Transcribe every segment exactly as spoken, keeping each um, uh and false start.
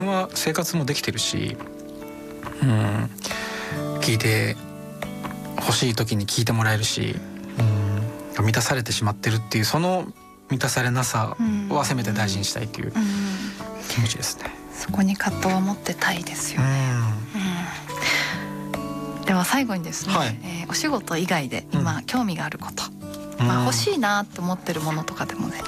は生活もできてるし、うん、聞いて欲しい時に聞いてもらえるし、うん、満たされてしまってるっていうその満たされなさはせめて大事にしたいという気持ちですね。 そこに葛藤は持ってたいですよね。うんうん、では最後にですね、はい、えー、お仕事以外で今、うん、興味があること、まあ、欲しいなって思ってるものとかでもね、いいです。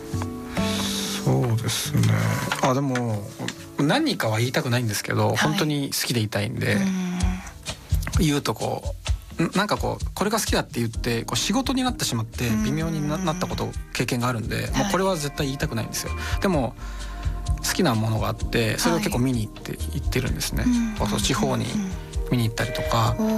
そうですね。あ、でも何かは言いたくないんですけど、はい、本当に好きでいたいんで、うん、言うとこうなんかこうこれが好きだって言ってこう仕事になってしまって微妙に な, なったこと経験があるんで、もうこれは絶対言いたくないんですよ。でも好きなものがあってそれを結構見に行って行ってるんですね。はい、地方に見に行ったりとか、うん、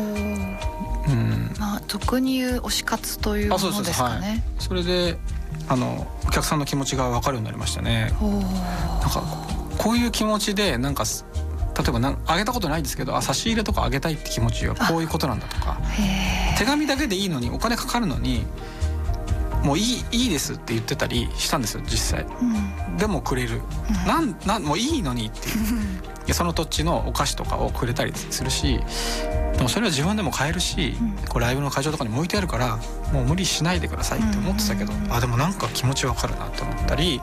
まあ俗に言う推し活というものですかね。はい、 それであのお客さんの気持ちが分かるようになりましたね。なんかこういう気持ちでなんか例えばなんあげたことないですけど、あ差し入れとかあげたいって気持ちはこういうことなんだとか、手紙だけでいいのにお金かかるのにもういいいいですって言ってたりしたんですよ実際。うん、でもくれる、うん、なんなんもういいのにっていういやその土地のお菓子とかをくれたりするし、でもそれは自分でも買えるし、うん、こうライブの会場とかにも置いてあるからもう無理しないでくださいって思ってたけど、うん、あでもなんか気持ちわかるなって思ったり、うん、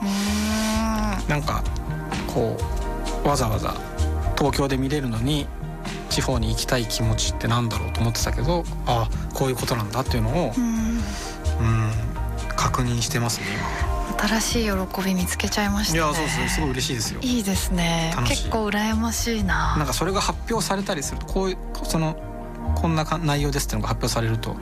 なんかこうわざわざ東京で見れるのに地方に行きたい気持ちってなんだろうと思ってたけど、あこういうことなんだっていうのを、うん、うん確認してますね今。新しい喜び見つけちゃいましたね。 いやそうです、すごい嬉しいですよ。 いいですね。結構羨ましいな。 なんかそれが発表されたりするとこういうそのこんな内容ですっていうのが発表されると、はい、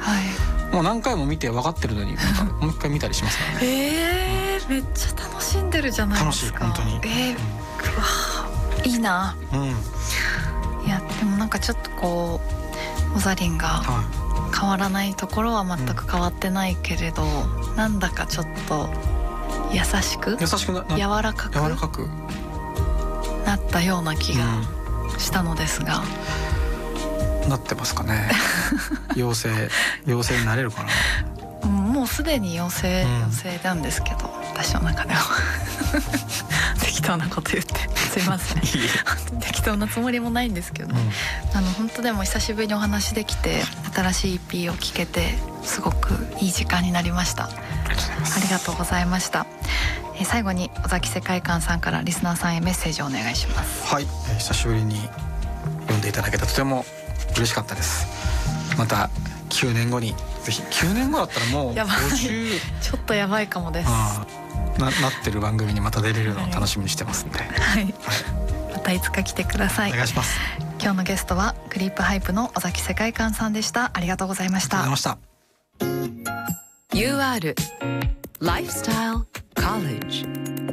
もう何回も見て分かってるのになんかもう一回見たりしますからね。 えー、めっちゃ楽しんでるじゃないですか。 楽しい本当に。 えー、うん、うわいいな。うん。いやでもなんかちょっとこうオザリンが変わらないところは全く変わってないけれど、うん、なんだかちょっと優しく優しくなな柔らかく柔らかくなったような気がしたのですが、 うん、なってますかね。妖精妖精になれるかな。 もうすでに妖精、うん、妖精なんですけど私の中では適当なこと言ってすいません。適当なつもりもないんですけど、うん、あの本当でも久しぶりにお話できて新しい イーピー を聞けてすごくいい時間になりました。ありがとうございました。えー、最後に尾崎世界観さんからリスナーさんへメッセージをお願いします。 はい、えー、久しぶりに読んでいただけたとても嬉しかったです。またきゅうねんごにぜひきゅうねんごだったらもうやばいちょっとやばいかもです。 あな, なってる番組にまた出れるのを楽しみにしてますんで、はいはい、またいつか来てください。 お願いします。 今日のゲストはクリープハイプの尾崎世界観さんでした。ありがとうございました。 ありがとうございました。 ユーアール Lifestyle College